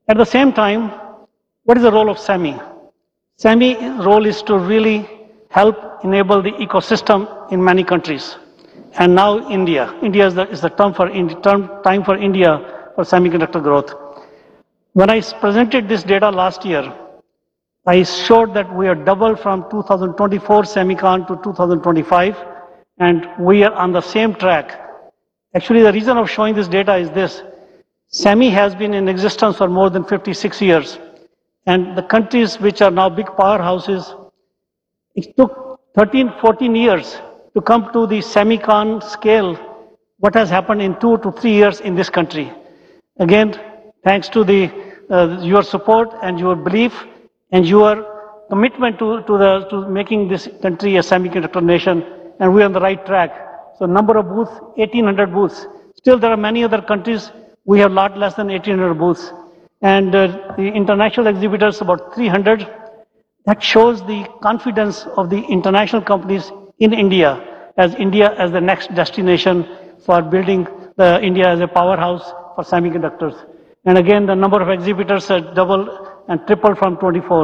At the same time, what is the role of SEMI? SEMI role is to really help enable the ecosystem in many countries. And now India. India is the time for India for semiconductor growth. When I presented this data last year, I showed that we are double from 2024 semicon to 2025, and we are on the same track. Actually, the reason of showing this data is this. SEMI has been in existence for more than 56 years. And the countries which are now big powerhouses, it took 13, 14 years to come to the semicon scale. What has happened in 2 to 3 years in this country? Again, thanks to your support and your belief and your commitment to making this country a semiconductor nation, and we are on the right track. So number of booths, 1,800 booths. Still there are many other countries, we have a lot less than 1,800 booths. And the international exhibitors, about 300. That shows the confidence of the international companies in India as the next destination for building India as a powerhouse for semiconductors. And again, the number of exhibitors has doubled and tripled from 24.